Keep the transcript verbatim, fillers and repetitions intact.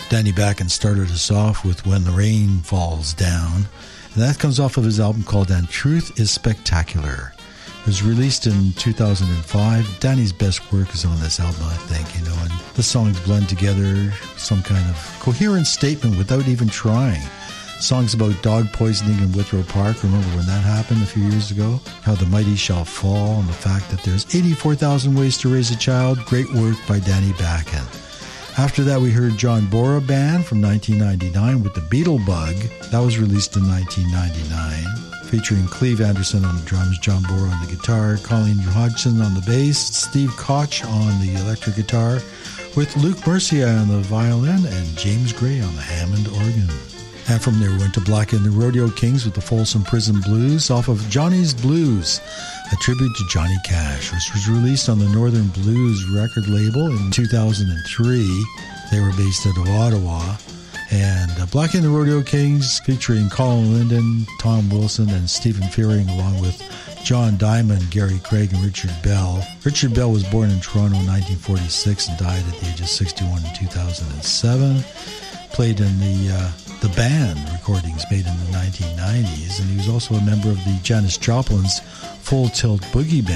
Danny Backen started us off with When the Rain Falls Down, and that comes off of his album called And Truth is Spectacular. It was released in two thousand five. Danny's best work is on this album, I think, you know, and the songs blend together some kind of coherent statement without even trying. Songs about dog poisoning in Withrow Park, remember when that happened a few years ago? How the mighty shall fall, and the fact that there's eighty-four thousand ways to raise a child. Great work by Danny Backen. After that, we heard John Bora Band from nineteen ninety-nine with the Beetlebug. That was released in nineteen ninety-nine, featuring Cleve Anderson on the drums, John Bora on the guitar, Colleen Hodgson on the bass, Steve Koch on the electric guitar, with Luke Mercia on the violin and James Gray on the Hammond organ. And from there, we went to Black and the Rodeo Kings with the Folsom Prison Blues off of Johnny's Blues, a tribute to Johnny Cash, which was released on the Northern Blues record label in two thousand three. They were based out of Ottawa. And uh, Black and the Rodeo Kings, featuring Colin Linden, Tom Wilson, and Stephen Fearing, along with John Diamond, Gary Craig, and Richard Bell. Richard Bell was born in Toronto in nineteen forty-six and died at the age of sixty-one in two thousand seven. Played in the uh, the band recordings made in the nineteen nineties, and he was also a member of the Janis Joplin's Full Tilt Boogie Band.